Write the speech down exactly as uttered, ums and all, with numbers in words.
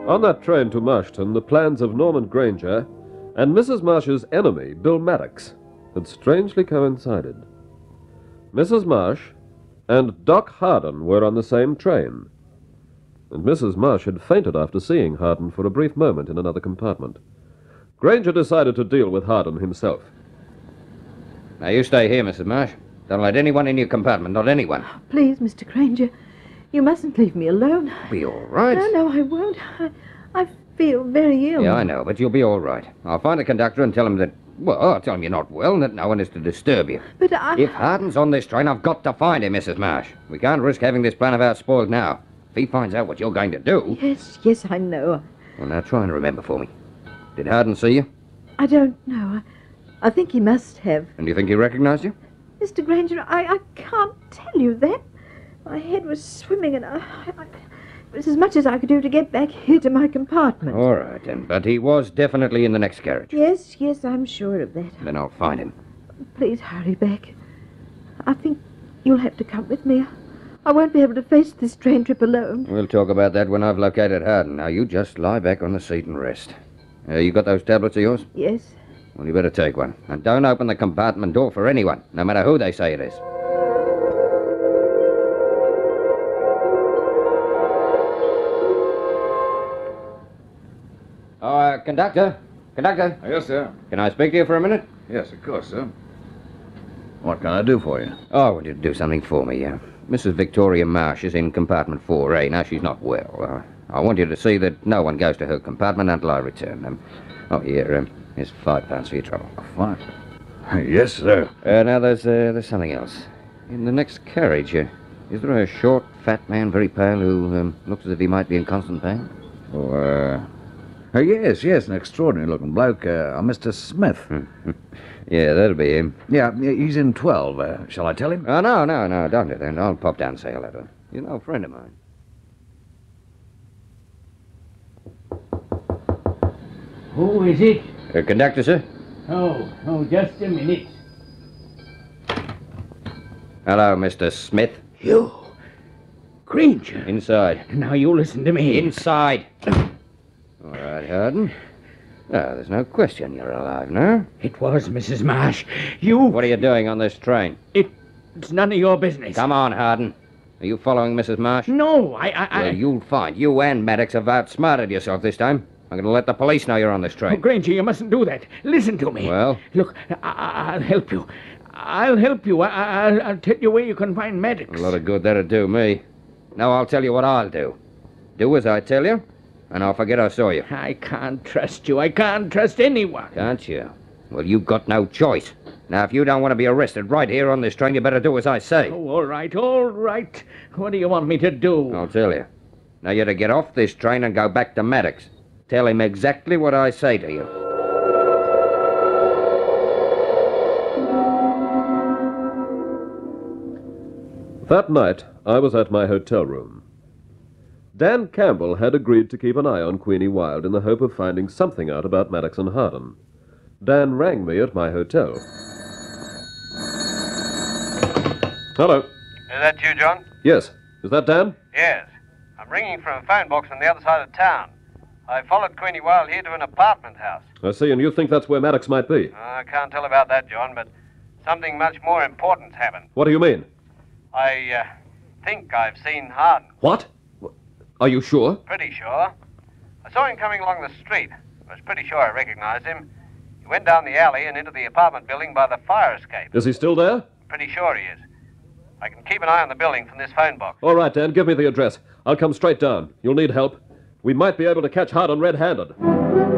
On that train to Marshton, the plans of Norman Granger and Missus Marsh's enemy, Bill Maddox, had strangely coincided. Missus Marsh and Doc Harden were on the same train, and Missus Marsh had fainted after seeing Harden for a brief moment in another compartment. Granger decided to deal with Harden himself. Now, you stay here, Missus Marsh. Don't let anyone in your compartment, not anyone. Oh, please, Mister Granger, you mustn't leave me alone. Be all right. No, no, I won't. I, I feel very ill. Yeah, I know, but you'll be all right. I'll find a conductor and tell him that, well, I'll tell him you're not well and that no one is to disturb you. But I... If Harden's on this train, I've got to find him, Missus Marsh. We can't risk having this plan of ours spoiled now. If he finds out what you're going to do... Yes, yes, I know. Well, now try and remember for me. Did Harden see you? I don't know. I, I think he must have. And do you think he recognized you? Mister Granger, I, I can't tell you that. My head was swimming and I, I, it was as much as I could do to get back here to my compartment. All right, then. But he was definitely in the next carriage. Yes, yes, I'm sure of that. Then I'll find him. Please hurry back. I think you'll have to come with me. I won't be able to face this train trip alone. We'll talk about that when I've located Harden. Now, you just lie back on the seat and rest. Uh, you got those tablets of yours? Yes. Well, you better take one. And don't open the compartment door for anyone, no matter who they say it is. Oh, uh, conductor. Conductor. Yes, sir. Can I speak to you for a minute? Yes, of course, sir. What can I do for you? Oh, I want you to do something for me. Uh, Missus Victoria Marsh is in compartment four A. Now, she's not well. Uh, I want you to see that no one goes to her compartment until I return. Um, oh, here, um, here's five pounds for your trouble. Fine. Yes, sir. Uh, now, there's uh, there's something else. In the next carriage, uh, is there a short, fat man, very pale, who um, looks as if he might be in constant pain? Oh, uh... uh yes, yes, an extraordinary-looking bloke, uh, Mister Smith. Yeah, that'll be him. Yeah, he's in twelve. Uh, shall I tell him? Oh, no, no, no, don't do that. I'll pop down and say hello to him. He's an old friend of mine. Who is it? Uh, conductor, sir? Oh, oh, just a minute. Hello, Mister Smith. You? Granger. Inside. Now you listen to me. Inside. All right, Harden. No, there's no question you're alive now. It was Missus Marsh. You... What are you doing on this train? It, it's none of your business. Come on, Harden. Are you following Missus Marsh? No, I... I, I... Well, you'll find you and Maddox have outsmarted yourself this time. I'm going to let the police know you're on this Oh, train. Granger, you mustn't do that. Listen to me. Well? Look, I, I'll help you. I'll help you. I, I'll, I'll tell you where you can find Maddox. A lot of good that'll do me. Now I'll tell you what I'll do. Do as I tell you, and I'll forget I saw you. I can't trust you. I can't trust anyone. Can't you? Well, you've got no choice. Now, if you don't want to be arrested right here on this train, you better do as I say. Oh, all right, all right. What do you want me to do? I'll tell you. Now, you're to get off this train and go back to Maddox. Tell him exactly what I say to you. That night, I was at my hotel room. Dan Campbell had agreed to keep an eye on Queenie Wild in the hope of finding something out about Maddox and Harden. Dan rang me at my hotel. Hello. Is that you, John? Yes. Is that Dan? Yes. I'm ringing from a phone box on the other side of town. I followed Queenie Wild here to an apartment house. I see, and you think that's where Maddox might be? I can't tell about that, John, but something much more important's happened. What do you mean? I uh, think I've seen Harden. What? Are you sure? Pretty sure. I saw him coming along the street. I was pretty sure I recognized him. He went down the alley and into the apartment building by the fire escape. Is he still there? Pretty sure he is. I can keep an eye on the building from this phone box. All right, Dan, give me the address. I'll come straight down. You'll need help. We might be able to catch Harden red-handed.